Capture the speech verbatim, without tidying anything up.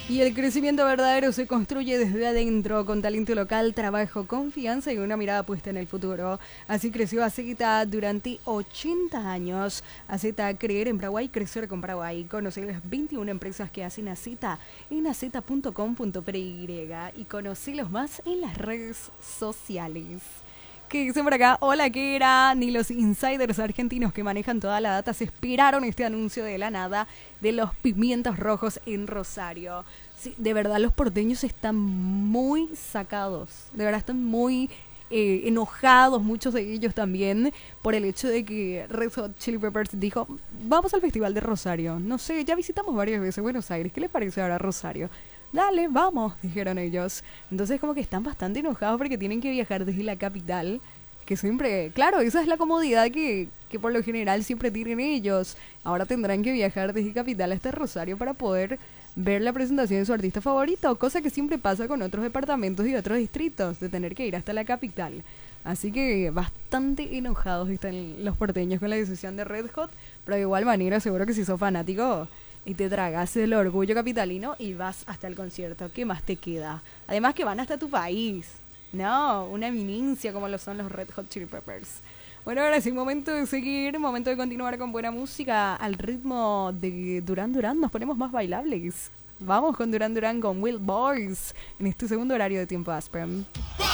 Y el crecimiento verdadero se construye desde adentro, con talento local, trabajo, confianza y una mirada puesta en el futuro. Así creció A Z durante ochenta años. A Z, creer en Paraguay, crecer con Paraguay. Conocer las veintiuna empresas que hacen A Z en a z punto com punto p y y conocerlos más en las redes sociales. ¿Qué dicen por acá? Hola, ¿qué era? Ni los insiders argentinos que manejan toda la data se esperaron este anuncio de la nada de los pimientos rojos en Rosario. Sí, de verdad los porteños están muy sacados. De verdad están muy eh, enojados, muchos de ellos también, por el hecho de que Red Hot Chili Peppers dijo, vamos al Festival de Rosario. No sé, ya visitamos varias veces Buenos Aires. ¿Qué les parece ahora Rosario? Dale, vamos, dijeron ellos. Entonces como que están bastante enojados porque tienen que viajar desde la capital, que siempre, claro, esa es la comodidad que, que por lo general siempre tienen ellos. Ahora tendrán que viajar desde capital hasta Rosario para poder ver la presentación de su artista favorito, cosa que siempre pasa con otros departamentos y otros distritos, de tener que ir hasta la capital. Así que bastante enojados están los porteños con la decisión de Red Hot, pero de igual manera seguro que si sos fanático y te tragas el orgullo capitalino y vas hasta el concierto. ¿Qué más te queda? Además que van hasta tu país. No, una eminencia como lo son los Red Hot Chili Peppers. Bueno, ahora sí, momento de seguir, momento de continuar con buena música al ritmo de Duran Duran. Nos ponemos más bailables. Vamos con Duran Duran con Will Boys en este segundo horario de Tiempo Aspram.